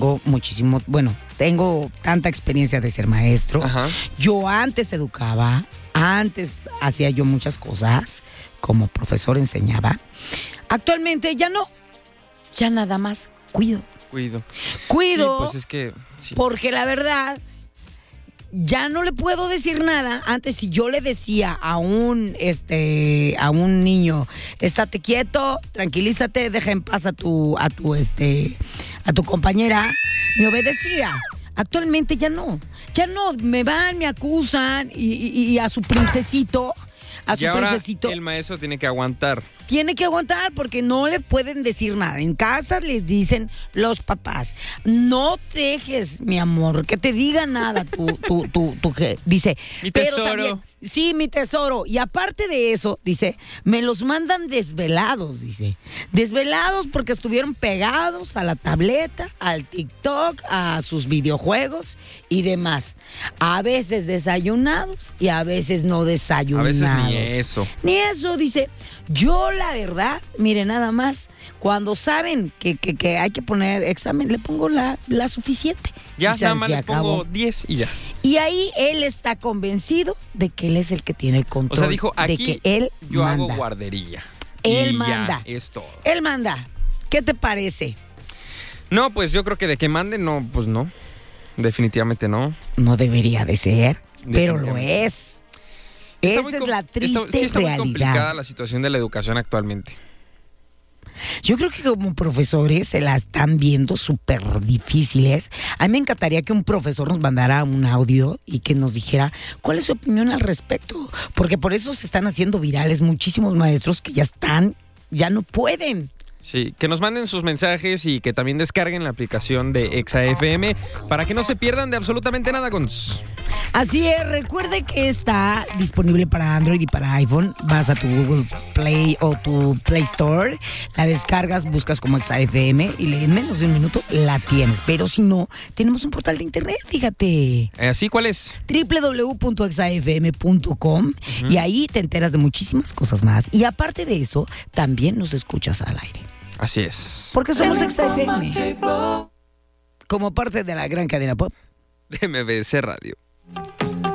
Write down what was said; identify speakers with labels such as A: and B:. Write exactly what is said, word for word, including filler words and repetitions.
A: tengo muchísimo, bueno, tengo tanta experiencia de ser maestro.
B: Ajá.
A: Yo antes educaba, antes hacía yo muchas cosas, como profesor enseñaba. Actualmente ya no, ya nada más cuido.
B: Cuido.
A: Cuido,
B: Sí, pues es que... Sí.
A: porque la verdad, ya no le puedo decir nada. Antes, si yo le decía a un, este, a un niño, estate quieto, tranquilízate, deja en paz a tu, a tu, este, a tu compañera, me obedecía. Actualmente ya no, ya no, me van, me acusan y, y, y a su princesito, a su
B: y ahora
A: princesito.
B: el maestro tiene que aguantar.
A: Tiene que aguantar porque no le pueden decir nada. En casa les dicen los papás, no dejes, mi amor, que te diga nada tu, tu, tu, tu, que dice.
B: Mi
A: pero
B: tesoro.
A: también, sí, mi tesoro. Y aparte de eso, dice, me los mandan desvelados, dice. Desvelados porque estuvieron pegados a la tableta, al TikTok, a sus videojuegos y demás. A veces desayunados y a veces no desayunados.
B: A veces ni eso.
A: Ni eso, dice. Yo, la verdad, mire, nada más, cuando saben que, que, que hay que poner examen, le pongo la, la suficiente.
B: Ya,
A: se,
B: nada más
A: se
B: les
A: acabó.
B: pongo diez y ya.
A: Y ahí él está convencido de que él es el que tiene el control.
B: O sea, dijo,
A: de
B: aquí
A: que él
B: yo
A: manda.
B: hago guardería.
A: Él
B: y
A: manda.
B: Ya, es todo.
A: Él manda. ¿Qué te parece?
B: No, pues yo creo que de que mande, no, pues no. Definitivamente no.
A: No debería de ser, pero lo es.
B: Está
A: Esa
B: muy
A: es
B: com-
A: la triste
B: está, sí está muy
A: realidad.
B: complicada la situación de la educación actualmente.
A: Yo creo que como profesores se la están viendo súper difíciles. A mí me encantaría que un profesor nos mandara un audio y que nos dijera cuál es su opinión al respecto. Porque por eso se están haciendo virales muchísimos maestros que ya están, ya no pueden.
B: Sí, que nos manden sus mensajes y que también descarguen la aplicación de Exa F M para que no se pierdan de absolutamente nada, Gonz.
A: Así es, recuerde que está disponible para Android y para iPhone. Vas a tu Google Play o tu Play Store, la descargas, buscas como Exa F M y en menos de un minuto la tienes. Pero si no, tenemos un portal de internet, fíjate.
B: ¿Así cuál es?
A: doble u doble u doble u punto exa f m punto com uh-huh. Y ahí te enteras de muchísimas cosas más. Y aparte de eso, también nos escuchas al aire.
B: Así es.
A: Porque somos Exa F M. Como parte de la gran cadena pop
B: de M B C Radio.